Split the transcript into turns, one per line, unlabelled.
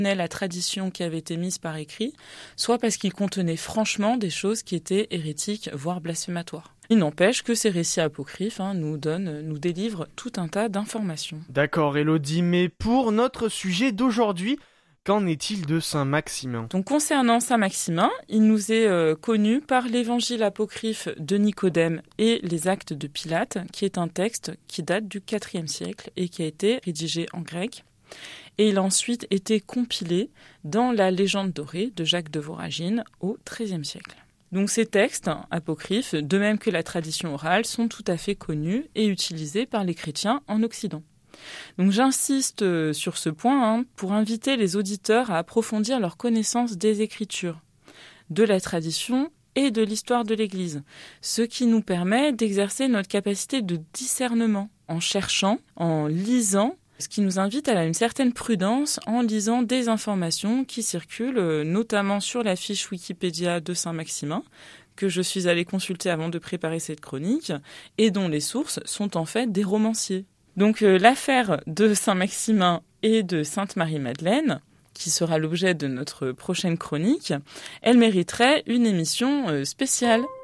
la tradition qui avait été mise par écrit, soit parce qu'il contenait franchement des choses qui étaient hérétiques, voire blasphématoires. Il n'empêche que ces récits apocryphes nous délivrent tout un tas d'informations.
D'accord Élodie, mais pour notre sujet d'aujourd'hui, qu'en est-il de Saint Maximin ?
Donc concernant Saint Maximin, il nous est connu par l'évangile apocryphe de Nicodème et les actes de Pilate, qui est un texte qui date du IVe siècle et qui a été rédigé en grec. Et il a ensuite été compilé dans la légende dorée de Jacques de Voragine au XIIIe siècle. Donc ces textes apocryphes, de même que la tradition orale, sont tout à fait connus et utilisés par les chrétiens en Occident. Donc j'insiste sur ce point pour inviter les auditeurs à approfondir leur connaissance des Écritures, de la tradition et de l'histoire de l'Église, ce qui nous permet d'exercer notre capacité de discernement en cherchant, en lisant, ce qui nous invite à une certaine prudence en lisant des informations qui circulent, notamment sur la fiche Wikipédia de Saint Maximin, que je suis allée consulter avant de préparer cette chronique, et dont les sources sont en fait des romanciers. Donc l'affaire de Saint Maximin et de Sainte Marie-Madeleine, qui sera l'objet de notre prochaine chronique, elle mériterait une émission spéciale.